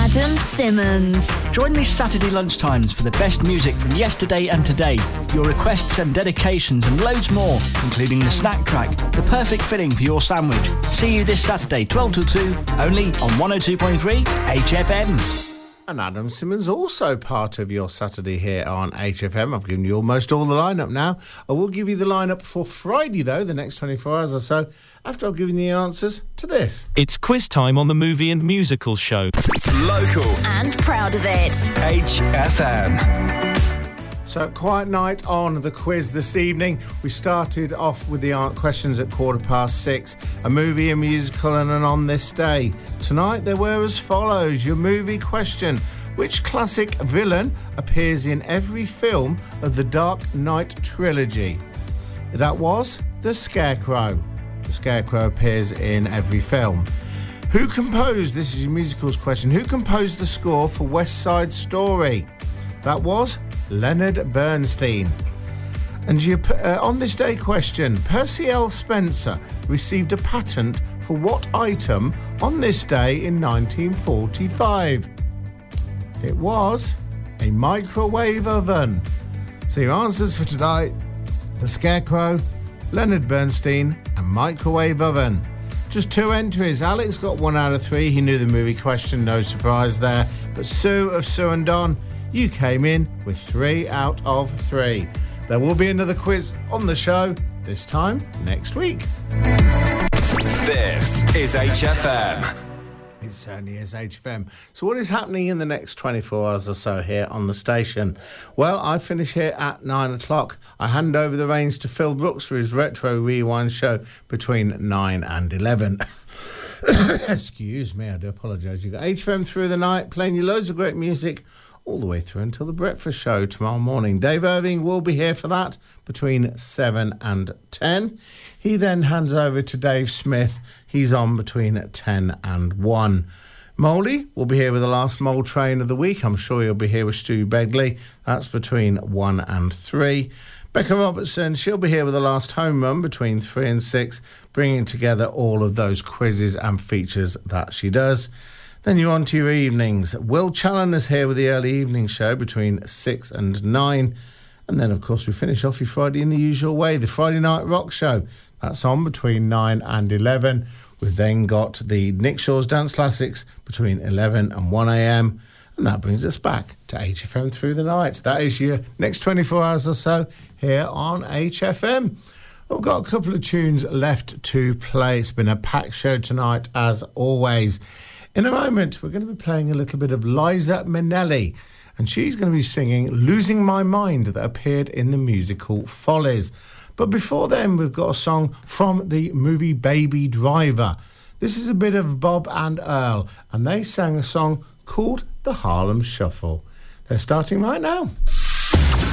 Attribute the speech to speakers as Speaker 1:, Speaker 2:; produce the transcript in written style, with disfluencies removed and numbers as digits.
Speaker 1: Adam Simmons.
Speaker 2: Join me Saturday lunchtimes for the best music from yesterday and today, your requests and dedications and loads more, including the snack track, the perfect filling for your sandwich. See you this Saturday, 12 till 2, only on 102.3 HFM.
Speaker 3: And Adam Simmons also part of your Saturday here on HFM. I've given you almost all the lineup now. I will give you the lineup for Friday, though, the next 24 hours or so, after I've given you the answers to this.
Speaker 4: It's quiz time on the Movie and Musical Show.
Speaker 1: Local. And proud of it.
Speaker 5: HFM.
Speaker 3: So, quiet night on the quiz this evening. We started off with the questions at 6:15, a movie, a musical and an on this day. Tonight they were as follows. Your movie question: which classic villain appears in every film of the Dark Knight trilogy? That was the Scarecrow. The Scarecrow appears in every film. Who composed, this is your musicals question, who composed the score for West Side Story? That was Leonard Bernstein. And your on this day question: Percy L. Spencer received a patent for what item on this day in 1945? It was a microwave oven. So your answers for today: the Scarecrow, Leonard Bernstein and microwave oven. Just 2 entries. Alex got 1 out of 3. He knew the movie question, no surprise there. But Sue of Sue and Don, you came in with 3 out of 3. There will be another quiz on the show, this time next week.
Speaker 5: This is HFM.
Speaker 3: It certainly is HFM. So what is happening in the next 24 hours or so here on the station? Well, I finish here at 9 o'clock. I hand over the reins to Phil Brooks for his Retro Rewind show between 9 and 11. Excuse me, I do apologise. You've got HFM through the night, playing you loads of great music all the way through until the breakfast show tomorrow morning. Dave Irving will be here for that between 7 and 10. He then hands over to Dave Smith. He's on between 10 and 1. Moldy will be here with the last Mole Train of the week. I'm sure he'll be here with Stu Begley. That's between 1 and 3. Becca Robertson, she'll be here with the last home run between 3 and 6, bringing together all of those quizzes and features that she does. Then you're on to your evenings. Will Challoner's here with the early evening show between 6 and 9. And then, of course, we finish off your Friday in the usual way, the Friday Night Rock Show. That's on between 9 and 11. We've then got the Nick Shaw's Dance Classics between 11 and 1 a.m. And that brings us back to HFM through the night. That is your next 24 hours or so here on HFM. We've got a couple of tunes left to play. It's been a packed show tonight, as always. In a moment, we're going to be playing a little bit of Liza Minnelli, and she's going to be singing Losing My Mind that appeared in the musical Follies. But before then, we've got a song from the movie Baby Driver. This is a bit of Bob and Earl, and they sang a song called The Harlem Shuffle. They're starting right now.